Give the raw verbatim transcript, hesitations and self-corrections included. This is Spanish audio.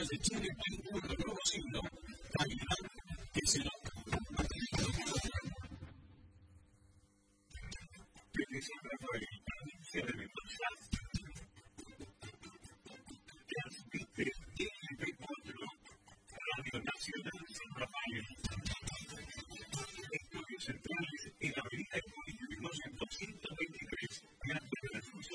años de Chile con un nuevo signo, calidad que se nota. Rafael,